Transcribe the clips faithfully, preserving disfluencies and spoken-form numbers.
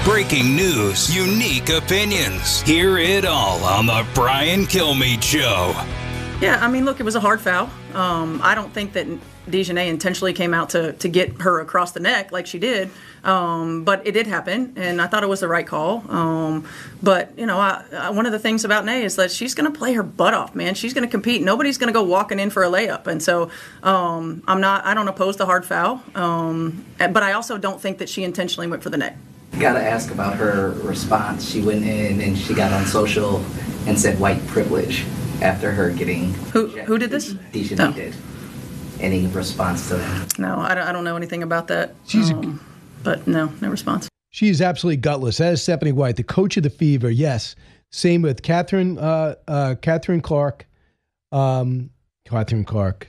Breaking news, unique opinions. Hear it all on the Brian Kilmeade Show. Yeah, I mean, look, it was a hard foul. Um, I don't think that DeJohnay intentionally came out to, to get her across the neck like she did, um, but it did happen, and I thought it was the right call. Um, but, you know, I, I, one of the things about Nay is that she's going to play her butt off, man. She's going to compete. Nobody's going to go walking in for a layup, and so um, I'm not. I don't oppose the hard foul, um, but I also don't think that she intentionally went for the neck. Got to ask about her response. She went in and she got on social and said white privilege after her getting Who rejected. Who did this? DeJohnay no. did. Any response to that? No, I don't, I don't know anything about that. She's um, a, but no, no response. She is absolutely gutless. That is Stephanie White, the coach of the Fever. Yes. Same with Catherine, uh, uh, Catherine Clark, um, Catherine Clark,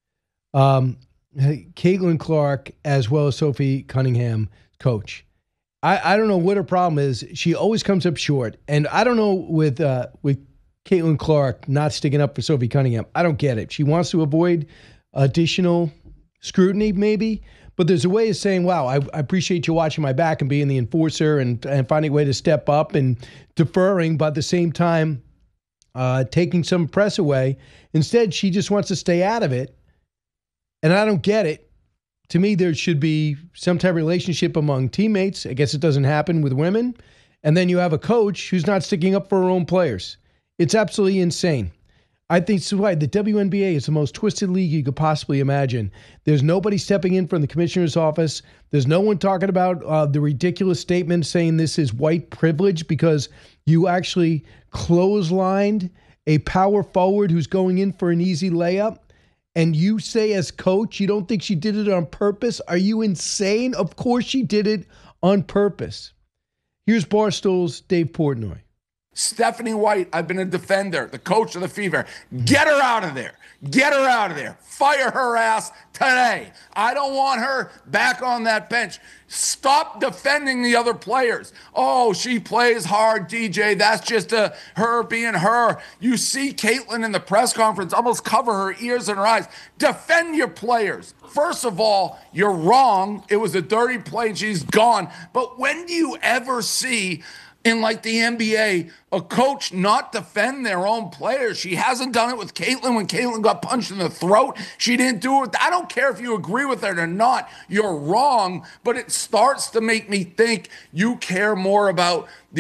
um, Caitlin Clark, as well as Sophie Cunningham, coach. I, I don't know what her problem is. She always comes up short. And I don't know with uh, with Caitlin Clark not sticking up for Sophie Cunningham. I don't get it. She wants to avoid additional scrutiny, maybe. But there's a way of saying, wow, I, I appreciate you watching my back and being the enforcer and, and finding a way to step up and deferring, but at the same time, uh, taking some press away. Instead, she just wants to stay out of it. And I don't get it. To me, there should be some type of relationship among teammates. I guess it doesn't happen with women. And then you have a coach who's not sticking up for her own players. It's absolutely insane. I think this is why the W N B A is the most twisted league you could possibly imagine. There's nobody stepping in from the commissioner's office. There's no one talking about uh, the ridiculous statement saying this is white privilege because you actually clotheslined a power forward who's going in for an easy layup. And you say as coach, you don't think she did it on purpose? Are you insane? Of course she did it on purpose. Here's Barstool's Dave Portnoy. Stephanie White, I've been a defender, the coach of the Fever. Get her out of there. Get her out of there. Fire her ass today. I don't want her back on that bench. Stop defending the other players. Oh, she plays hard, D J. That's just a, her being her. You see Caitlin in the press conference almost cover her ears and her eyes. Defend your players. First of all, you're wrong. It was a dirty play and she's gone. But when do you ever see in like the N B A, a coach not defend their own players? She hasn't done it with Caitlin when Caitlin got punched in the throat. She didn't do it. I don't care if you agree with it or not. You're wrong, but it starts to make me think you care more about the